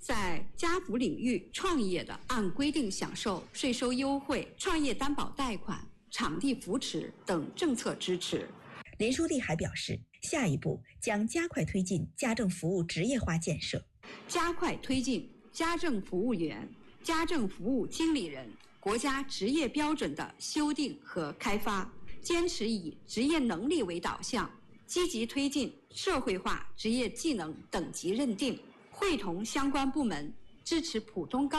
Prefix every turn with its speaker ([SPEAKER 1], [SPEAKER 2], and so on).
[SPEAKER 1] 在家扶领域创业的，按规定享受税收优惠、创业担保贷款、场地扶持等政策支持。
[SPEAKER 2] 林书记还表示，下一步将加快推进家政服务职业化建设，
[SPEAKER 1] 加快推进家政服务员、家政服务经理人国家职业标准的修订和开发，坚持以职业能力为导向，积极推进社会化职业技能等级认定，会同相关部门支持普通高